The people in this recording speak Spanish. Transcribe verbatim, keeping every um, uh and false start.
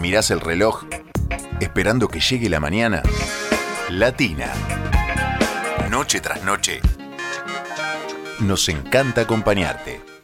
mirás el reloj esperando que llegue la mañana. Latina. Noche tras noche. Nos encanta acompañarte.